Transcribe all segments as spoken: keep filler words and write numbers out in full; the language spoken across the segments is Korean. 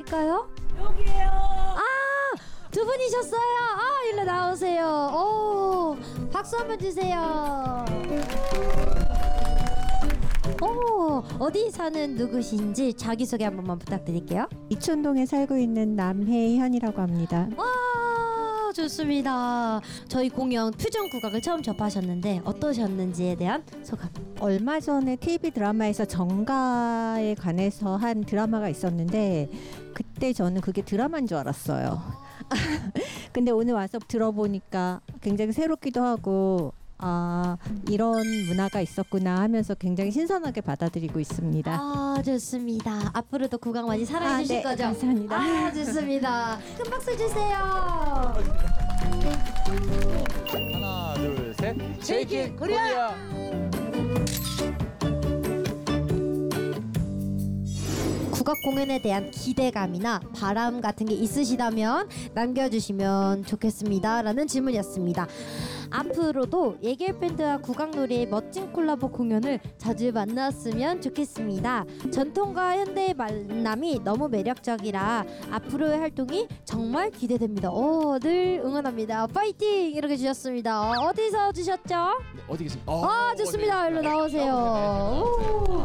나올까요? 여기에요. 아, 두 분이셨어요. 아, 일로 나오세요. 오, 박수 한번 주세요. 오, 어디 사는 누구신지 자기소개 한 번만 부탁드릴게요. 이촌동에 살고 있는 남혜현이라고 합니다. 와, 좋습니다. 저희 공연 퓨전 국악을 처음 접하셨는데 어떠셨는지에 대한 소감. 얼마 전에 티비 드라마에서 정가에 관해서 한 드라마가 있었는데 그때 저는 그게 드라마인 줄 알았어요. 근데 오늘 와서 들어보니까 굉장히 새롭기도 하고 아, 이런 문화가 있었구나 하면서 굉장히 신선하게 받아들이고 있습니다. 아, 좋습니다. 앞으로도 국악 많이 사랑해 아, 주실 네, 거죠? 감사합니다. 아, 좋습니다. 큰 박수 주세요. 하나 둘 셋. Shake it Korea. 국악 공연에 대한 기대감이나 바람 같은 게 있으시다면 남겨주시면 좋겠습니다 라는 질문이었습니다. 앞으로도 예겔 밴드와 국악 노래의 멋진 콜라보 공연을 자주 만났으면 좋겠습니다. 전통과 현대의 만남이 너무 매력적이라 앞으로의 활동이 정말 기대됩니다. 오, 늘 응원합니다. 파이팅! 이렇게 주셨습니다. 어, 어디서 주셨죠? 어디 계십니까? 아, 좋습니다. 일로 나오세요. 오.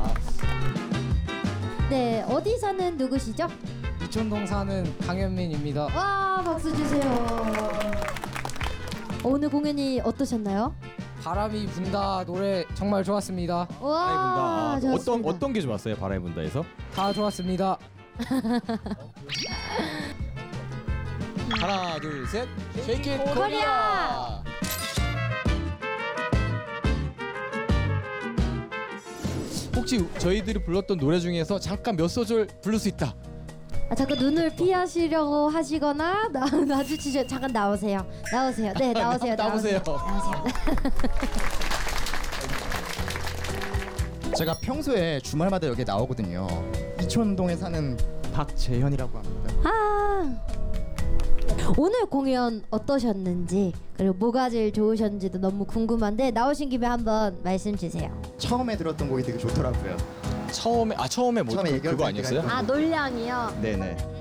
네, 어디 사는 누구시죠? 이촌동 사는 강현민입니다. 와, 박수 주세요. 오늘 공연이 어떠셨나요? 바람이 분다 노래 정말 좋았습니다. 와, 바람이 분다. 아, 어떤 좋았습니다. 어떤 게 좋았어요? 바람이 분다에서? 다 좋았습니다. 하나 둘 셋. Shake it 코리아. Korea. 혹시 저희들이 불렀던 노래 중에서 잠깐 몇 소절 부를 수 있다. 아, 잠깐 눈을 피하시려고 하시거나 나, 마주치셔. 잠깐 나오세요. 나오세요. 네, 나오세요. 나오세요. 나오세요. 제가 평소에 주말마다 여기 나오거든요. 이촌동에 사는 박재현이라고 합니다. 아, 오늘 공연 어떠셨는지 그리고 뭐가 제일 좋으셨는지도 너무 궁금한데 나오신 김에 한번 말씀 주세요. 처음에 들었던 곡이 되게 좋더라고요. 처음에 아 처음에 뭐 처음에 그- 얘기할 그거 때 아니었어요? 내가 아, 놀량이요. 네네.